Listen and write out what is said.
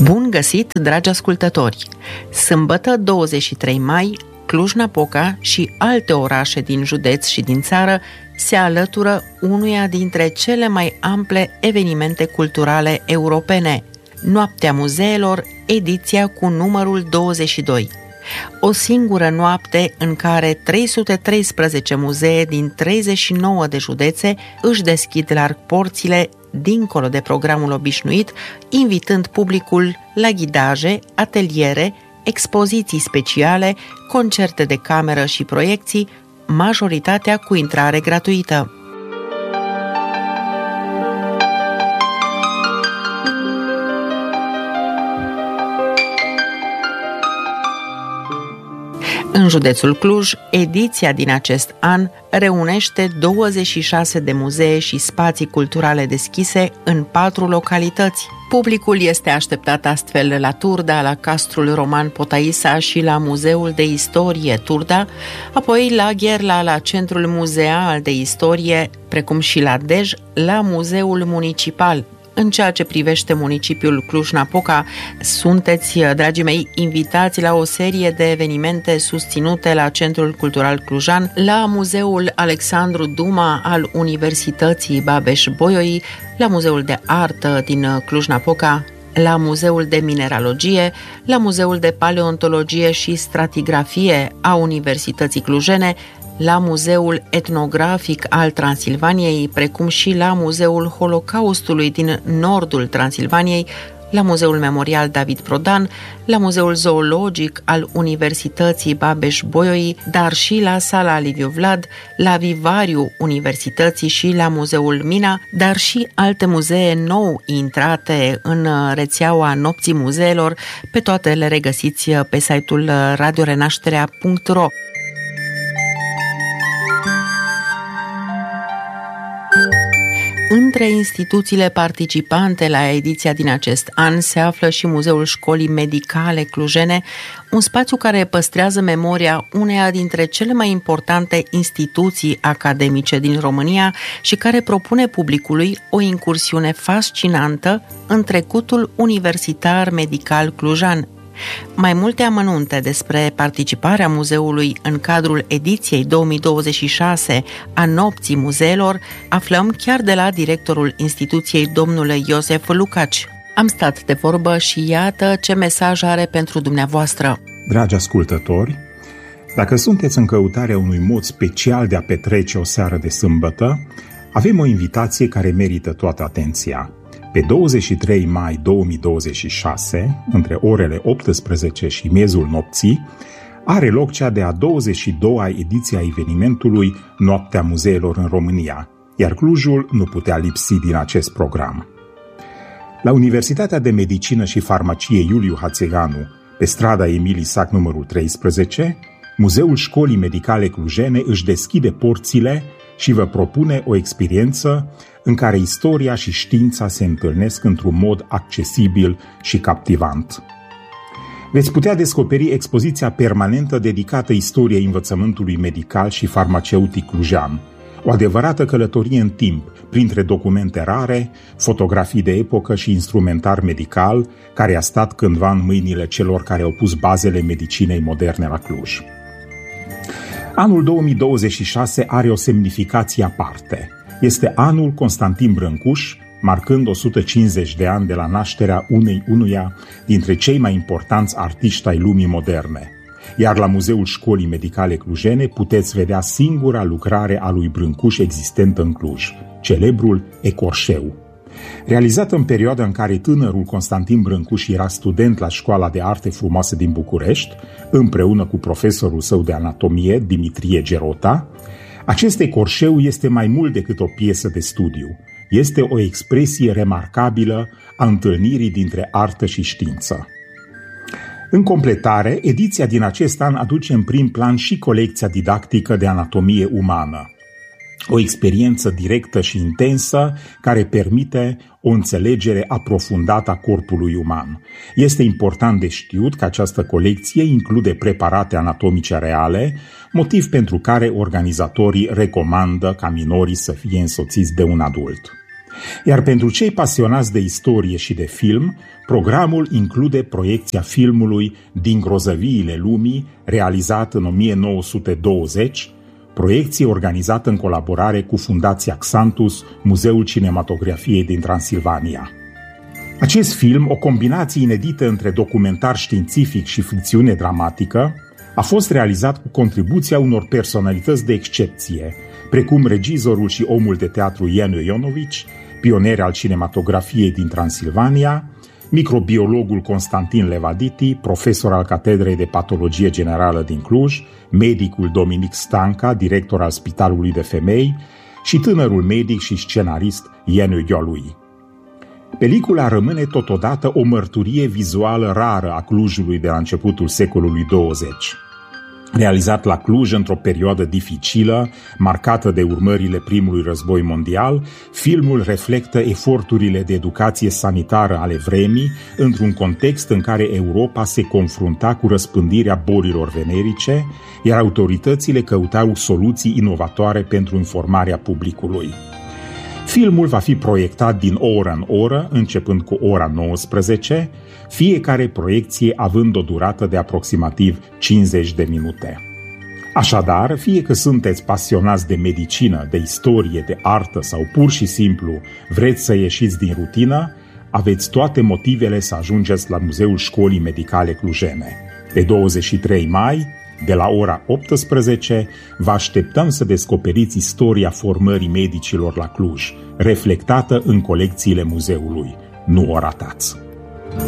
Bun găsit, dragi ascultători! Sâmbătă 23 mai, Cluj-Napoca și alte orașe din județ și din țară se alătură unuia dintre cele mai ample evenimente culturale europene, Noaptea Muzeelor, ediția cu numărul 22. O singură noapte în care 313 muzee din 39 de județe își deschid larg porțile dincolo de programul obișnuit, invitând publicul la ghidaje, ateliere, expoziții speciale, concerte de cameră și proiecții, majoritatea cu intrare gratuită. În județul Cluj, ediția din acest an reunește 26 de muzee și spații culturale deschise în 4 localități. Publicul este așteptat astfel la Turda, la Castrul Roman Potaisa și la Muzeul de Istorie Turda, apoi la Gherla, la Centrul Muzeal de Istorie, precum și la Dej, la Muzeul Municipal. În ceea ce privește municipiul Cluj-Napoca, sunteți, dragii mei, invitați la o serie de evenimente susținute la Centrul Cultural Clujan, la Muzeul Alexandru Duma al Universității Babeș-Bolyai, la Muzeul de Artă din Cluj-Napoca, la Muzeul de Mineralogie, la Muzeul de Paleontologie și Stratigrafie a Universității Clujene, la Muzeul Etnografic al Transilvaniei, precum și la Muzeul Holocaustului din nordul Transilvaniei, la Muzeul Memorial David Prodan, la Muzeul Zoologic al Universității Babeș-Bolyai, dar și la Sala Liviu Vlad, la Vivariu Universității și la Muzeul Mina, dar și alte muzee nou intrate în rețeaua Nopții Muzeelor. Pe toate le regăsiți pe site-ul radiorenașterea.ro. Între instituțiile participante la ediția din acest an se află și Muzeul Școlii Medicale Clujene, un spațiu care păstrează memoria uneia dintre cele mai importante instituții academice din România și care propune publicului o incursiune fascinantă în trecutul universitar medical clujan. Mai multe amănunte despre participarea muzeului în cadrul ediției 2026 a Nopții Muzeelor aflăm chiar de la directorul instituției, domnul Iosef Lucaci. Am stat de vorbă și iată ce mesaj are pentru dumneavoastră. Dragi ascultători, dacă sunteți în căutarea unui mod special de a petrece o seară de sâmbătă, avem o invitație care merită toată atenția. Pe 23 mai 2026, între orele 18 și miezul nopții, are loc cea de-a 22-a ediție a evenimentului Noaptea Muzeelor în România, iar Clujul nu putea lipsi din acest program. La Universitatea de Medicină și Farmacie Iuliu Hațeganu, pe strada Emil Isac numărul 13, Muzeul Școlii Medicale Clujene își deschide porțile și vă propune o experiență în care istoria și știința se întâlnesc într-un mod accesibil și captivant. Veți putea descoperi expoziția permanentă dedicată istoriei învățământului medical și farmaceutic clujan, o adevărată călătorie în timp, printre documente rare, fotografii de epocă și instrumentar medical, care a stat cândva în mâinile celor care au pus bazele medicinei moderne la Cluj. Anul 2026 are o semnificație aparte. Este anul Constantin Brâncuș, marcând 150 de ani de la nașterea unuia dintre cei mai importanți artiști ai lumii moderne. Iar la Muzeul Școlii Medicale Clujene puteți vedea singura lucrare a lui Brâncuș existentă în Cluj, celebrul Ecorșeu. Realizat în perioada în care tânărul Constantin Brâncuș era student la Școala de Arte Frumoase din București, împreună cu profesorul său de anatomie, Dimitrie Gerota, acest ecorșeu este mai mult decât o piesă de studiu. Este o expresie remarcabilă a întâlnirii dintre artă și știință. În completare, ediția din acest an aduce în prim plan și colecția didactică de anatomie umană. O experiență directă și intensă care permite o înțelegere aprofundată a corpului uman. Este important de știut că această colecție include preparate anatomice reale, motiv pentru care organizatorii recomandă ca minorii să fie însoțiți de un adult. Iar pentru cei pasionați de istorie și de film, programul include proiecția filmului Din grozăviile lumii, realizat în 1920, proiecție organizată în colaborare cu Fundația Xantus, Muzeul Cinematografiei din Transilvania. Acest film, o combinație inedită între documentar științific și ficțiune dramatică, a fost realizat cu contribuția unor personalități de excepție, precum regizorul și omul de teatru Ienu Ionovici, pionier al cinematografiei din Transilvania, microbiologul Constantin Levaditi, profesor al Catedrei de Patologie Generală din Cluj, medicul Dominic Stanca, director al Spitalului de Femei, și tânărul medic și scenarist Ienu Gheolui. Pelicula rămâne totodată o mărturie vizuală rară a Clujului de la începutul secolului 20. Realizat la Cluj într-o perioadă dificilă, marcată de urmările primului război mondial, filmul reflectă eforturile de educație sanitară ale vremii într-un context în care Europa se confrunta cu răspândirea bolilor venerice, iar autoritățile căutau soluții inovatoare pentru informarea publicului. Filmul va fi proiectat din oră în oră, începând cu ora 19, fiecare proiecție având o durată de aproximativ 50 de minute. Așadar, fie că sunteți pasionați de medicină, de istorie, de artă sau pur și simplu vreți să ieșiți din rutină, aveți toate motivele să ajungeți la Muzeul Școlii Medicale Clujene. Pe 23 mai, de la ora 18, vă așteptăm să descoperiți istoria formării medicilor la Cluj, reflectată în colecțiile muzeului. Nu o ratați!